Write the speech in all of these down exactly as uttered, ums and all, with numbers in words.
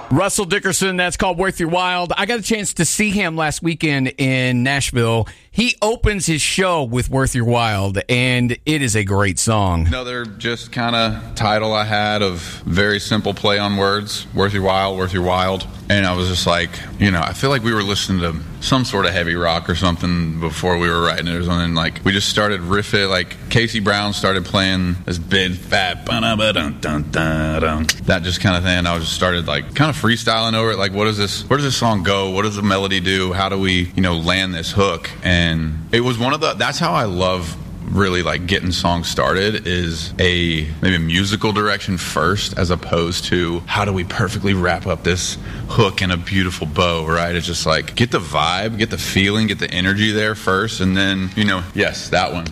Russell Dickerson, that's called Worth Your While. I got a chance to see him last weekend in Nashville. He opens his show with Worth Your While, and it is a great song. Another just kind of title I had of very simple play on words, Worth Your While, Worth Your Wild. And I was just like, you know, I feel like we were listening to some sort of heavy rock or something before we were writing it or something. Like, we just started riffing, like, Casey Brown started playing this big, fat, that just kind of thing. I just started, like, kind of freestyling over it. Like, what does this, where does this song go? What does the melody do? How do we, you know, land this hook? And it was one of the, that's how I love really like getting songs started, is a maybe a musical direction first, as opposed to how do we perfectly wrap up this hook in a beautiful bow, right? It's just like get the vibe, get the feeling, get the energy there first, and then, you know, yes, that one.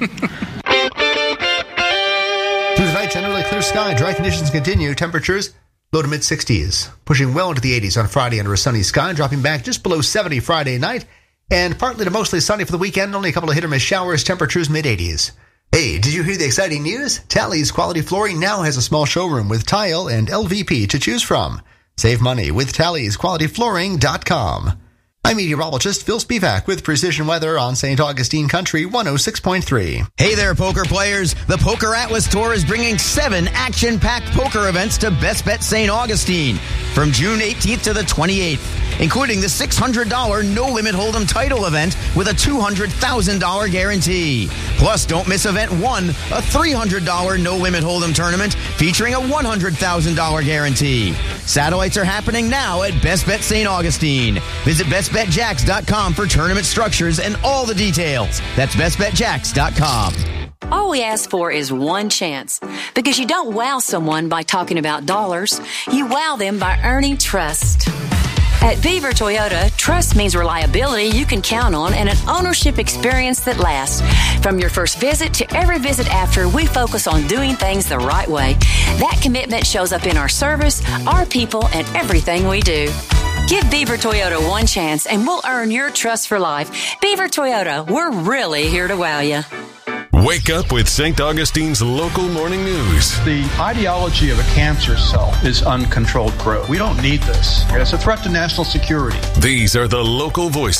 Tonight, generally clear sky, dry conditions continue, temperatures low to mid sixties, pushing well into the eighties on Friday under a sunny sky, dropping back just below seventy Friday night. And partly to mostly sunny for the weekend, only a couple of hit-or-miss showers, temperatures mid-eighties. Hey, did you hear the exciting news? Tally's Quality Flooring now has a small showroom with tile and L V P to choose from. Save money with Tally's Quality Flooring dot com. I'm meteorologist Phil Spivak with Precision Weather on Saint Augustine Country one oh six point three. Hey there, poker players. The Poker Atlas Tour is bringing seven action-packed poker events to Best Bet Saint Augustine from June eighteenth to the twenty-eighth, including the six hundred dollars no-limit hold'em title event with a two hundred thousand dollars guarantee. Plus, don't miss event one, a three hundred dollars no-limit hold'em tournament featuring a one hundred thousand dollars guarantee. Satellites are happening now at Best Bet Saint Augustine. Visit best bet jacks dot com for tournament structures and all the details. That's best bet jacks dot com. All we ask for is one chance, because you don't wow someone by talking about dollars. You wow them by earning trust. At Beaver Toyota, trust means reliability you can count on and an ownership experience that lasts. From your first visit to every visit after, we focus on doing things the right way. That commitment shows up in our service, our people, and everything we do. Give Beaver Toyota one chance and we'll earn your trust for life. Beaver Toyota, we're really here to wow you. Wake up with Saint Augustine's local morning news. The ideology of a cancer cell is uncontrolled growth. We don't need this. It's a threat to national security. These are the local voices.